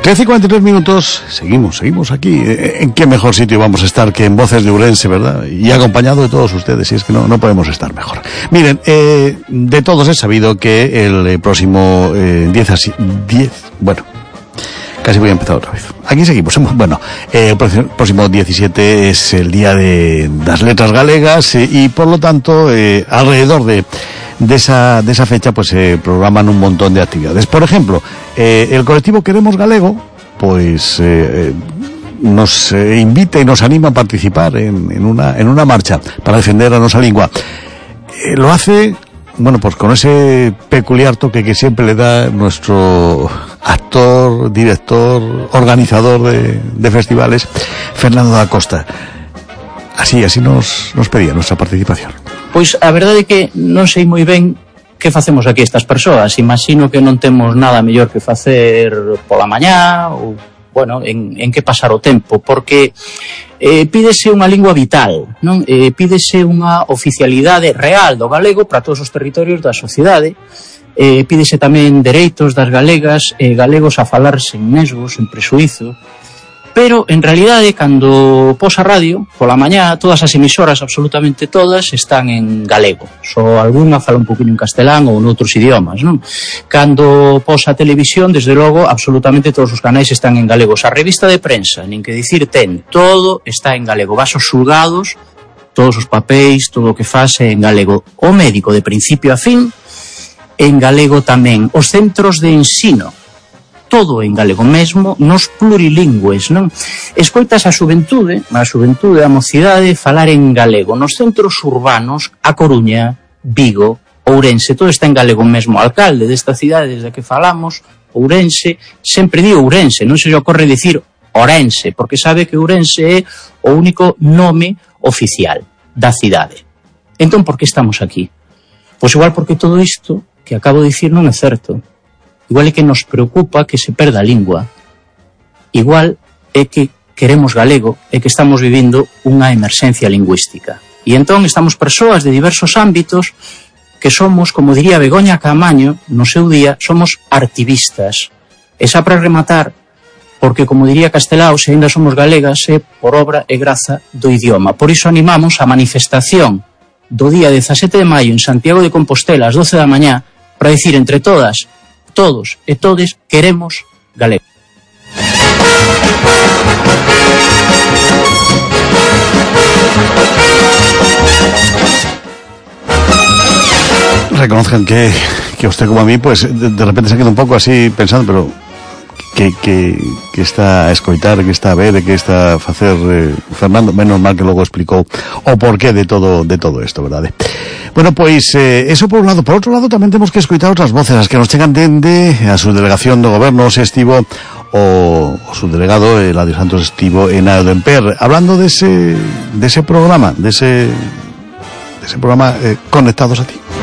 13:43 minutos, seguimos aquí. ¿En qué mejor sitio vamos a estar que en Voces de Ourense, verdad? Y acompañado de todos ustedes, y es que no podemos estar mejor. Miren, de todos es sabido que el próximo 10, bueno, casi voy a empezar otra vez. Aquí seguimos. Bueno, el próximo 17 es el Día de las Letras Galegas y por lo tanto, alrededor de esa fecha pues se programan un montón de actividades. Por ejemplo, el colectivo Queremos Galego pues nos invita y nos anima a participar en una marcha para defender a nuestra lengua. Lo hace, bueno, pues con ese peculiar toque que siempre le da nuestro actor, director, organizador de festivales, Fernando da Costa. Así nos pedía nuestra participación. Pois a verdade é que non sei moi ben que facemos aquí estas persoas. Imagino que non temos nada mellor que facer pola mañá ou, bueno, en que pasar o tempo, porque pídese unha lingua vital, non? Pídese unha oficialidade real do galego para todos os territorios da sociedade. Pídese tamén dereitos das galegas e galegos a falar sen nesgos, sen presuízo. Pero, en realidade, cando pos a radio, pola mañá, todas as emisoras, absolutamente todas, están en galego. Só algunha fala un poquinho en castelán ou noutros idiomas, non? Cando pos a televisión, desde logo, absolutamente todos os canais están en galego. A revista de prensa, nin que dicir ten, todo está en galego. Vas aos xulgados, todos os papéis, todo o que faz é en galego. O médico, de principio a fin, en galego tamén. Os centros de ensino, todo en galego mesmo, nos plurilingües, non? Escoitas a xuventude, a mocidade, falar en galego. Nos centros urbanos, A Coruña, Vigo, Ourense, todo está en galego mesmo. O alcalde desta cidade desde que falamos, Ourense, sempre di Ourense, non se lle ocorre dicir Orense, porque sabe que Ourense é o único nome oficial da cidade. Entón, por que estamos aquí? Pois igual porque todo isto que acabo de dicir non é certo. Igual é que nos preocupa que se perda a lingua. Igual é que queremos galego e que estamos vivindo unha emerxencia lingüística. E entón estamos persoas de diversos ámbitos que somos, como diría Begoña Caamaño no seu día, somos artivistas. E xa para rematar, porque como diría Castelao, se ainda somos galegas é por obra e graza do idioma. Por iso animamos a manifestación do día 17 de maio en Santiago de Compostela ás 12 da mañá para dicir entre todas, todos e todes queremos galego. Reconozcan que usted como a mí pues de repente se queda un poco así pensando, pero que está a escoitar, que está a ver, que está a facer Fernando, menos mal que logo explicou o porqué de todo isto, verdade? Bueno, pois eso por un lado. Por outro lado tamén temos que escoitar outras voces, as que nos chegan dende a subdelegación do goberno. Se estivo o subdelegado Eladio Santos estivo en Aeroemper hablando dese programa, dese programa Conectados a ti.